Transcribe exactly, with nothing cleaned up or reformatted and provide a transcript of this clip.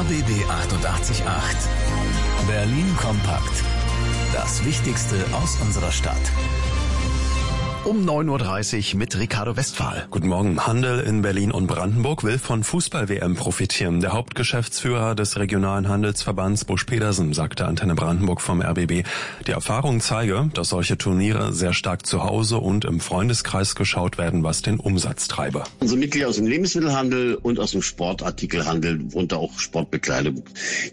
B B achtundachtzig Komma acht. Berlin kompakt. Das Wichtigste aus unserer Stadt. Um neun Uhr dreißig mit Ricardo Westphal. Guten Morgen. Handel in Berlin und Brandenburg will von Fußball-W M profitieren. Der Hauptgeschäftsführer des regionalen Handelsverbands Busch Petersen sagte Antenne Brandenburg vom R B B, die Erfahrung zeige, dass solche Turniere sehr stark zu Hause und im Freundeskreis geschaut werden, was den Umsatz treibe. Unsere Mitglieder aus dem Lebensmittelhandel und aus dem Sportartikelhandel, darunter auch Sportbekleidung,